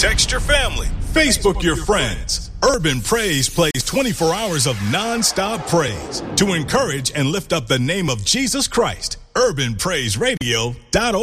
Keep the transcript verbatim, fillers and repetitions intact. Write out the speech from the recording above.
Text your family. Facebook your friends. Urban Praise plays twenty-four hours of non-stop praise to encourage and lift up the name of Jesus Christ. urban praise radio dot org